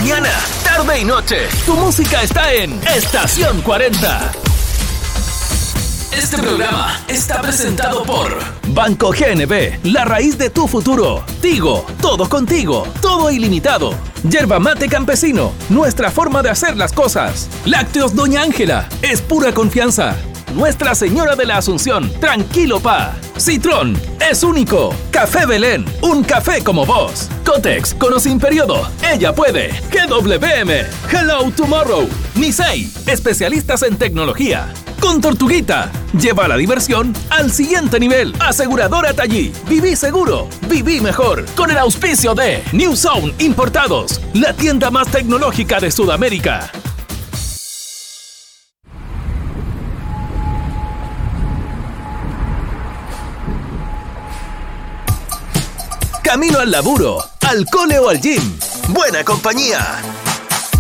Mañana, tarde y noche, tu música está en Estación 40. Este programa está presentado por Banco GNB, la raíz de tu futuro. Tigo, todo contigo, todo ilimitado. Yerba Mate Campesino, nuestra forma de hacer las cosas. Lácteos Doña Ángela, es pura confianza. Nuestra Señora de la Asunción, tranquilo pa. Citrón, es único. Café Belén, un café como vos. Cotex, con o sin periodo, ella puede. GWM, Hello Tomorrow. Nisei, especialistas en tecnología. Con Tortuguita, lleva la diversión al siguiente nivel. Aseguradora Tallí, viví seguro, viví mejor. Con el auspicio de New Zone Importados, la tienda más tecnológica de Sudamérica. Camino al laburo, al cole o al gym. Buena compañía.